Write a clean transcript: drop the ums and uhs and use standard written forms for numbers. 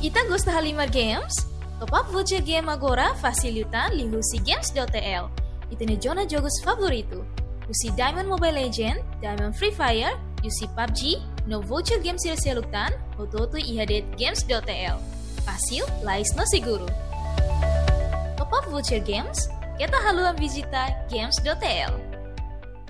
Ita gosta halimar games? Top up voucher game agora facilitan li husi games.tl. Ita ne jona jogos favorito. Husi Diamond Mobile Legend, Diamond Free Fire, husi PUBG, no voucher games silselutan, ototo ihadet games.tl. Fácil, lais no seguro. Top up voucher games, kita haluan visita games.tl.